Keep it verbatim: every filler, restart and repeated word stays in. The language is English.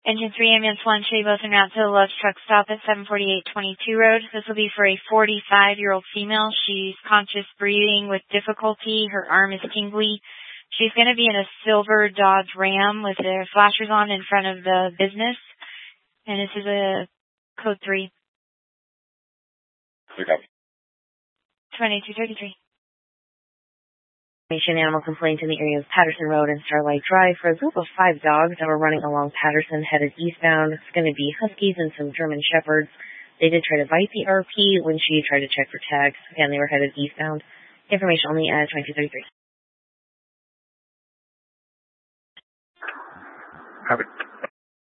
Engine three, ambulance one, show you both en route to the Love's truck stop at seven forty-eight twenty-two road. This will be for a forty-five-year-old female. She's conscious breathing with difficulty. Her arm is tingly. She's going to be in a silver Dodge Ram with the flashers on in front of the business. And this is a code three. twenty-two thirty-three. Animal complaint in the area of Patterson Road and Starlight Drive for a group of five dogs that were running along Patterson headed eastbound. It's going to be Huskies and some German Shepherds. They did try to bite the R P when she tried to check for tags. Again, they were headed eastbound. Information only at twenty-two thirty-three. Have it.